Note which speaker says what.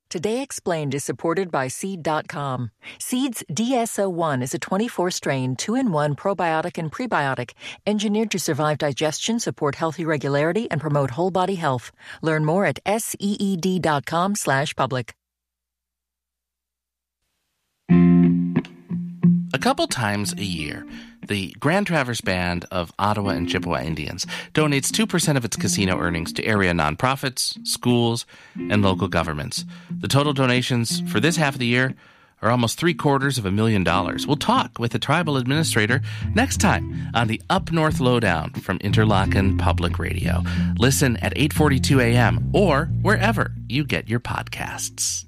Speaker 1: Today Explained is supported by Seed.com. Seed's DSO1 is a 24-strain, 2-in-1 probiotic and prebiotic engineered to survive digestion, support healthy regularity, and promote whole body health. Learn more at seed.com/public.
Speaker 2: A couple times a year, the Grand Traverse Band of Ottawa and Chippewa Indians donates 2% of its casino earnings to area nonprofits, schools, and local governments. The total donations for this half of the year are almost $750,000. We'll talk with the tribal administrator next time on the Up North Lowdown from Interlaken Public Radio. Listen at 8:42 a.m. or wherever you get your podcasts.